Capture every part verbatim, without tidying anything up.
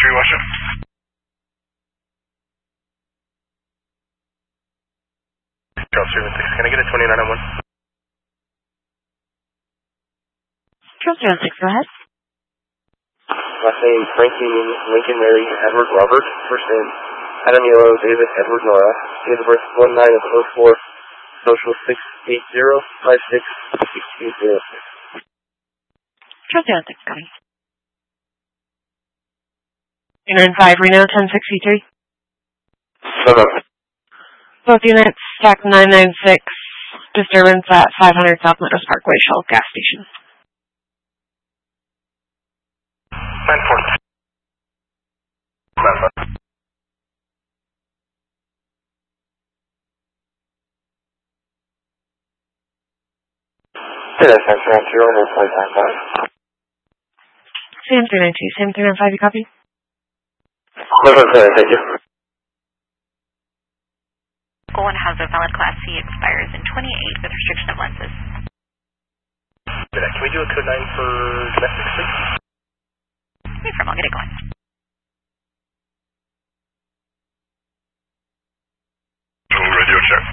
three, Washington. Charles three one six, can I get a twenty-nine on one? Charles three one six, go ahead. Last name Frankie Lincoln Mary Edward Robert. First name Adam Yellow David Edward Nora. Date of birth one nine of oh four. Social six eight zero five six six two zero six. Charles three one six, coming. two nine five Reno ten sixty-three. Hello. Both units, stack nine nine six, disturbance at five hundred South Meadows Parkway, Shell gas station. nine four. Hey, that's Sam three nine two, under five nine five. Sam three nine two, Sam three nine five, you copy? Okay, thank you. One has a valid Class C, expires in twenty-eight with restriction of lenses. Can we do a code nine for domestic, please? Wait for him, I'll get it going. Radio check.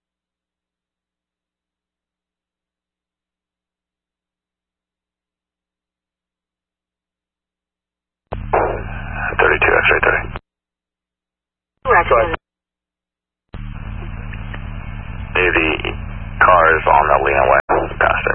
thirty-two, X-ray thirty. Roger. The car is on the Leon Way, past it.